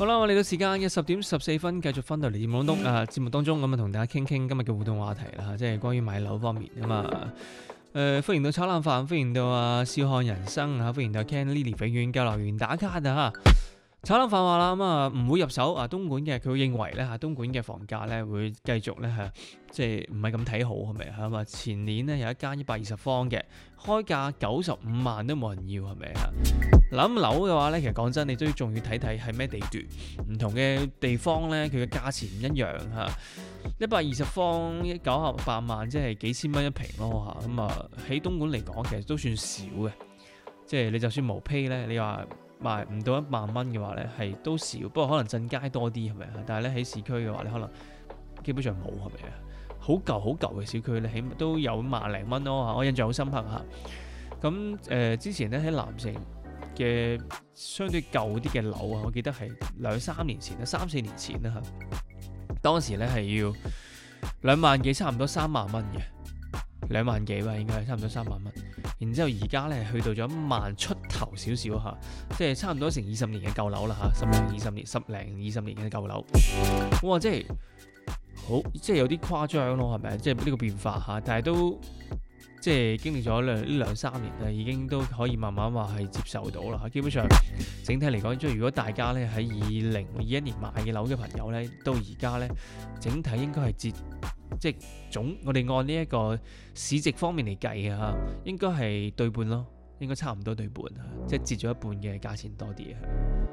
好啦，我嚟到時間嘅10:14，繼續翻到嚟節目當中咁啊，同大家傾傾今日嘅互動話題啦，即係關於買樓方面咁啊。歡迎到炒冷飯，歡迎到笑看人生啊，歡迎到 Ken Lily 永遠交流員打卡啊嚇。炒冷飯話啦，咁啊唔會入手東莞嘅，佢認為咧東莞嘅房價咧會繼續咧即係唔係咁睇好係咪啊？咁啊前年咧有一間120方嘅，開價95萬都冇人要係咪啊？諗樓嘅話咧，其實講真，你都仲要睇睇係咩地段，唔同嘅地方咧，佢嘅價錢唔一樣嚇。120方98萬，即係幾千蚊一平咯嚇。咁啊喺東莞嚟講，其實都算少嘅，即係你就算無批咧，你話賣唔到1萬蚊嘅話咧，係都少。不過可能鎮街多啲係咪啊？但係咧喺市區嘅話，你可能基本上冇係咪啊？好舊嘅小區咧，起碼都有萬零蚊咯嚇。我印象好深刻嚇。咁之前咧喺南城嘅相對舊啲嘅樓啊，我記得係2-3年前啦，3-4年前啦嚇。當時咧係要2萬幾，差唔多3萬蚊嘅，2萬幾吧，應該係差唔多3萬蚊。然之後而家咧去到咗1萬出頭少少嚇，即係差唔多成20年嘅舊樓啦嚇，10零20年嘅舊樓。哇，即係好，即係有啲誇張咯，係咪？即係呢個變化嚇，但係都即係經歷咗2-3年啦，已經都可以慢慢話係接受到啦。基本上整體嚟講，即係如果大家咧喺2021年買嘅樓嘅朋友咧，到而家咧整體應該係即係我哋按呢一個市值方面嚟計嘅嚇，應該係對半咯，應該差唔多對半嚇，即係折咗一半嘅價錢多啲嘅。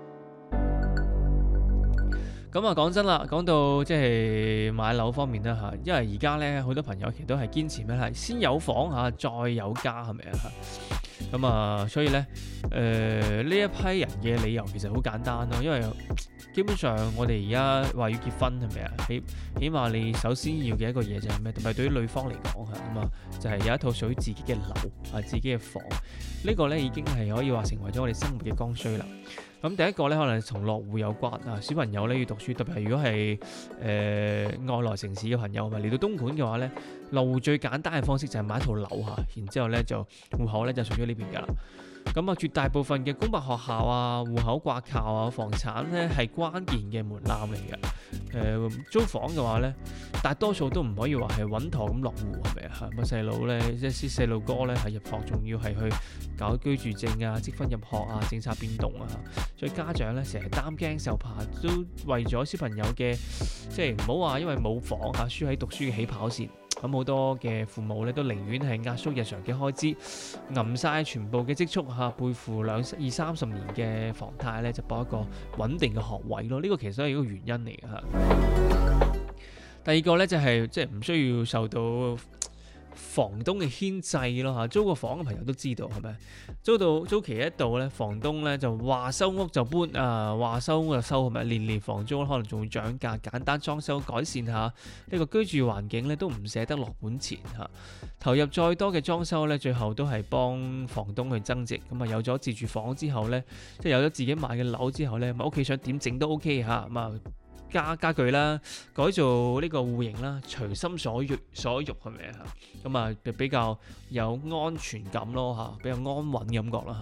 咁啊，講真啦，講到即係買樓方面啦嚇，因為而家咧好多朋友其實都係堅持咩係先有房嚇，再有家係咪啊嚇？咁啊，所以咧呢一批人嘅理由其實好簡單咯，因為基本上我哋而家話要結婚係咪啊？起碼你首先要嘅一個嘢就係咩？同埋對於女方嚟講嚇咁啊，就係有一套屬於自己嘅樓自己嘅房，呢個咧已經係可以話成為咗我哋生活嘅剛需啦。咁第一個咧，可能係同落戶有關啊。小朋友咧要讀書，特別係如果係外來城市嘅朋友，咪嚟到東莞嘅話咧，落戶最簡單嘅方式就係買一套樓嚇，然之後咧就戶口咧就屬於呢邊㗎啦。咁啊，絕大部分嘅公辦學校啊、戶口掛靠啊、房產咧係關鍵嘅門檻嚟嘅。租房嘅話咧，大多數都唔可以話係穩妥咁落戶係咪啊？咁細佬咧，即係啲細路哥咧係入學，仲要係去搞居住證啊、積分入學啊、政策變動啊，所以家長咧成日擔驚受怕，都為咗小朋友嘅即係唔好話因為冇房輸喺讀書嘅起跑線。咁好多嘅父母咧都寧願係壓縮日常嘅開支，揞晒全部嘅積蓄背負20-30年嘅房貸咧，就博一個穩定嘅學位咯。呢個其實都係一個原因嚟嘅嚇。第二個咧就係即係唔需要受到房東嘅牽制咯嚇，租過房嘅朋友都知道係咪？租期一到咧，房東咧就話收屋就搬話收屋就收係咪？年房租可能仲會漲價，簡單裝修改善下呢個居住環境咧都唔捨得落本錢嚇，投入再多嘅裝修咧，最後都係幫房東去增值。咁啊有咗自住房之後咧，即係有咗自己買嘅樓之後咧，咪屋企想點整都 OK 嚇咁啊。家具啦，改造呢個戶型啦，隨心所欲係咪啊？咁啊比較有安全感咯嚇，比較安穩感覺啦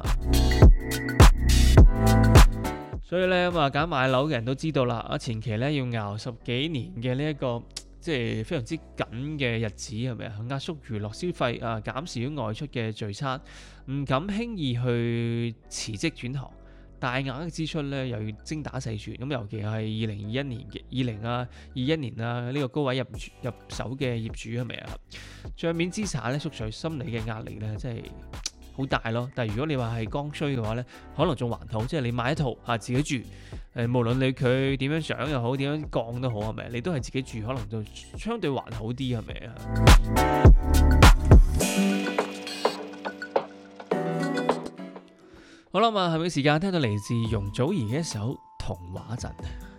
嚇。所以咧咁啊揀買樓嘅人都知道啦，前期咧要熬10幾年嘅呢一個即係非常之緊嘅日子係咪啊？壓縮娛樂消費減少咗外出嘅聚餐，唔敢輕易去辭職轉行。大額嘅支出咧，又要精打細算，咁尤其係2021年呢個高位入手嘅業主係咪啊？帳面資產咧縮水，心理嘅壓力咧真係好大咯。但係如果你話係剛需嘅話咧，可能仲還好，即係你買一套自己住，無論你佢點樣漲又好，點樣降都好係咪？你都係自己住，可能就相對還好啲係咪啊？好啦嘛，係咪時間聽到嚟自容祖兒嘅一首童話陣？